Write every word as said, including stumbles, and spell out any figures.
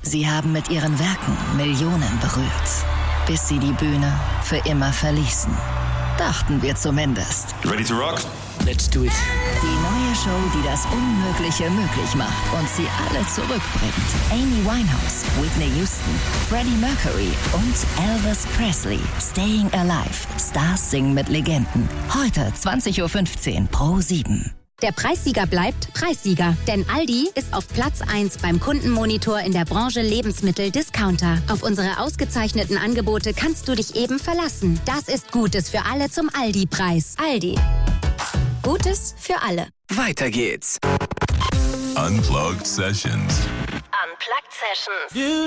Sie haben mit ihren Werken Millionen berührt, bis sie die Bühne für immer verließen. Dachten wir zumindest. Ready to rock? Let's do it. Die neue Show, die das Unmögliche möglich macht und sie alle zurückbringt. Amy Winehouse, Whitney Houston, Freddie Mercury und Elvis Presley. Staying Alive. Stars singen mit Legenden. Heute zwanzig Uhr fünfzehn Pro sieben. Der Preissieger bleibt Preissieger, denn Aldi ist auf Platz eins beim Kundenmonitor in der Branche Lebensmittel-Discounter. Auf unsere ausgezeichneten Angebote kannst du dich eben verlassen. Das ist Gutes für alle zum Aldi-Preis. Aldi. Gutes für alle. Weiter geht's. Unplugged Sessions. Unplugged Sessions.